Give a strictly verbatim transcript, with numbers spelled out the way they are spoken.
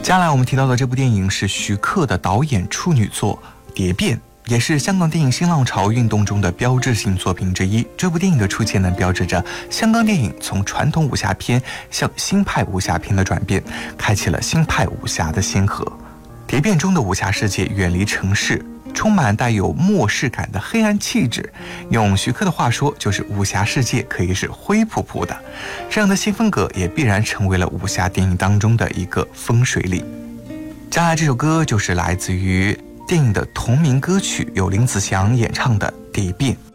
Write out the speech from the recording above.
接下来我们提到的这部电影是徐克的导演处女作《蝶变》，也是香港电影新浪潮运动中的标志性作品之一。这部电影的出现呢，标志着香港电影从传统武侠片向新派武侠片的转变，开启了新派武侠的先河。蝶变中的武侠世界远离城市，充满带有末世感的黑暗气质，用徐克的话说，就是武侠世界可以是灰扑扑的。这样的新风格也必然成为了武侠电影当中的一个风水岭。接下来这首歌就是来自于电影的同名歌曲，由林子祥演唱的《蝶变》。